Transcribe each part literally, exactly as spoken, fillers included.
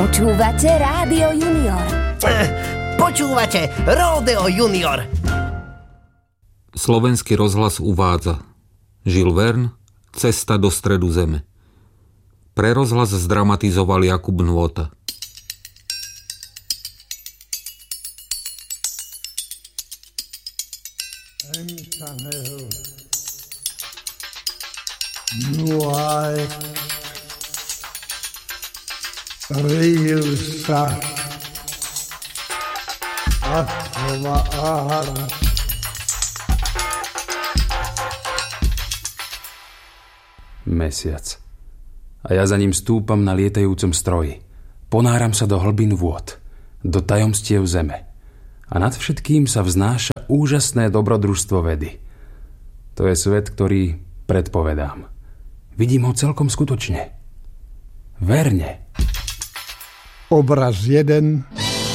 Počúvate Rádio Junior. Eh, počúvate Ródeo Junior. Slovenský rozhlas uvádza Jules Verne, Cesta do stredu zeme. Pre rozhlas zdramatizoval Jakub Nôta. Nuaj rýl sa atvár. Mesiac. A ja za ním stúpam na lietajúcom stroji. Ponáram sa do hlbín vôd, do tajomstiev zeme. A nad všetkým sa vznáša úžasné dobrodružstvo vedy. To je svet, ktorý predpovedám. Vidím ho celkom skutočne. Verne. Obraz jeden.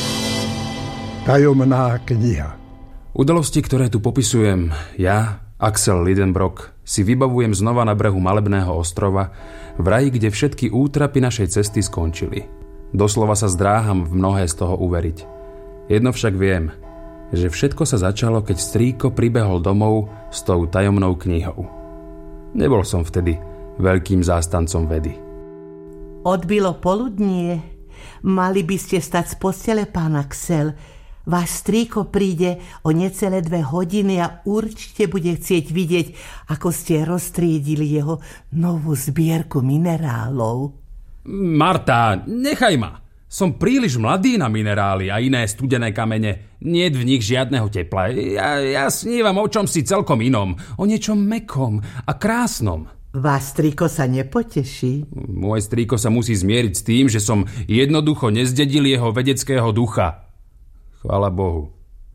Tajomná kniha. Udalosti, ktoré tu popisujem, ja, Axel Lidenbrock, si vybavujem znova na brehu malebného ostrova, v raji, kde všetky útrapy našej cesty skončili. Doslova sa zdráham v mnohé z toho uveriť. Jedno však viem, že všetko sa začalo, keď strýko pribehol domov s tou tajomnou knihou. Nebol som vtedy veľkým zástancom vedy. Odbilo poludnie. Mali by ste stať z postele, pán Axel. Váš strýko príde o necelé dve hodiny a určite bude chcieť vidieť, ako ste roztriedili jeho novú zbierku minerálov. Marta, nechaj ma. Som príliš mladý na minerály a iné studené kamene. Niet v nich žiadneho tepla. Ja, ja snívam o čomsi celkom inom. O niečom mäkkom a krásnom. Váš strýko sa nepoteší? Môj strýko sa musí zmieriť s tým, že som jednoducho nezdedil jeho vedeckého ducha. Chvála Bohu.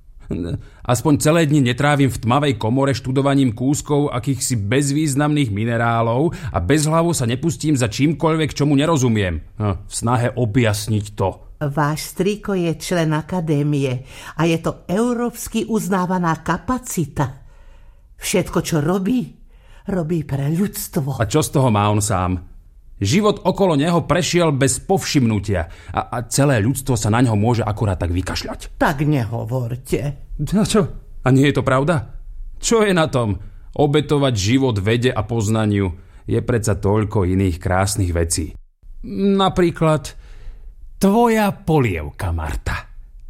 Aspoň celé dni netrávim v tmavej komore študovaním kúskov akýchsi bezvýznamných minerálov a bezhlavo sa nepustím za čímkoľvek, čomu nerozumiem. V snahe objasniť to. Váš strýko je člen akadémie a je to európsky uznávaná kapacita. Všetko, čo robí, robí pre ľudstvo. A čo z toho má on sám? Život okolo neho prešiel bez povšimnutia a, a celé ľudstvo sa na ňo môže akurát tak vykašľať. Tak nehovorte. No čo? A nie je to pravda? Čo je na tom? Obetovať život vede a poznaniu. Je predsa toľko iných krásnych vecí. Napríklad tvoja polievka, Marta.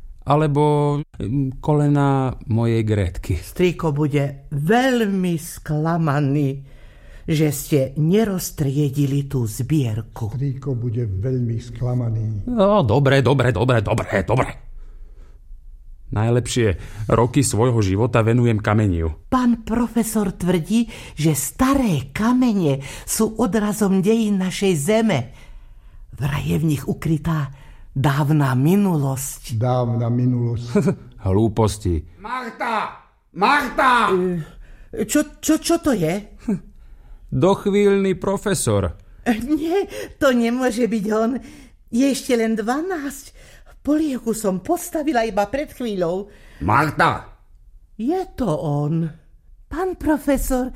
Alebo kolena mojej Grétky. Strýko bude veľmi sklamaný, že ste neroztriedili tú zbierku. Strýko bude veľmi sklamaný. No, dobre, dobre, dobre, dobre, dobre. Najlepšie roky svojho života venujem kameniu. Pán profesor tvrdí, že staré kamene sú odrazom dejín našej zeme. Vraj je v nich ukrytá dávna minulosť. Dávna minulosť. Hlúposti. Marta! Marta! Čo, čo, čo to je? Dochvíľný profesor. Nie, to nemôže byť on. Je ešte len dvanásť. Polievku som postavila iba pred chvíľou. Marta! Je to on. Pán profesor,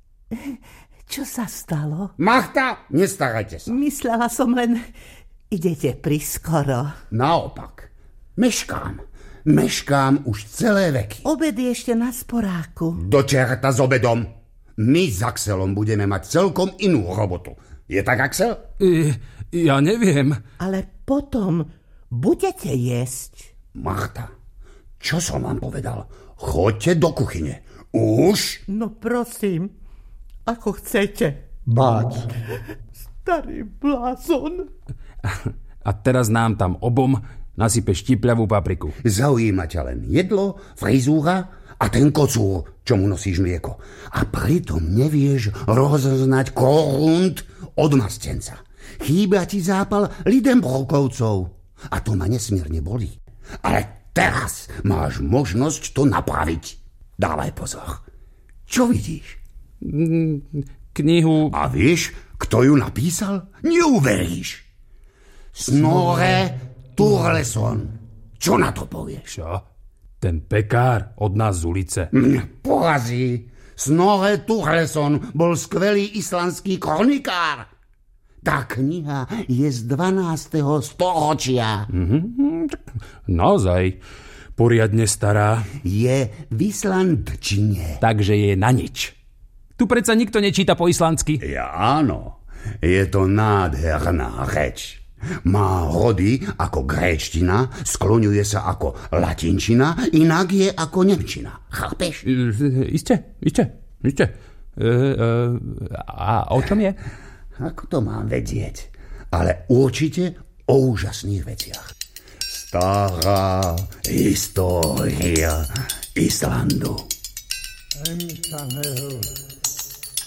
čo sa stalo? Marta, nestarajte sa. Myslela som len... Idete priskoro. Naopak. Meškám. Meškám už celé veky. Obed je ešte na sporáku. Do čerta s obedom. My s Axelom budeme mať celkom inú robotu. Je tak, Axel? I, ja neviem. Ale potom budete jesť. Marta, čo som vám povedal? Choďte do kuchyne. Už? No prosím, ako chcete. Bác. Starý blázon. A teraz nám tam obom nasype štipľavú papriku. Zaujíma ťa len jedlo, frizúra a ten kocúr, čo mu nosíš mlieko. A pritom nevieš rozoznať korund od mastenca. Chýba ti zápal Lidenbrockovcov. A to ma nesmierne bolí. Ale teraz máš možnosť to napraviť. Dávaj pozor. Čo vidíš? Knihu... A vieš, kto ju napísal? Neuveríš. Snorre Turleson. Čo na to povieš? Čo? Ten pekár od nás z ulice. Mňa porazí. Snorre Turleson bol skvelý islandský kronikár. Tá kniha je z dvanásteho storočia. Mm-hmm. Naozaj poriadne stará. Je v islandčine. Takže je na nič. Tu predsa nikto nečíta po islandsky. Ja áno. Je to nádherná reč. Má hody ako gréčtina, skloňuje sa ako latinčina, inak je ako nemčina. Chápeš? Isté, isté, isté. E, e, a o čom je? Ako to mám vedieť? Ale určite o úžasných veciach. Stará história Islandu. Emsaného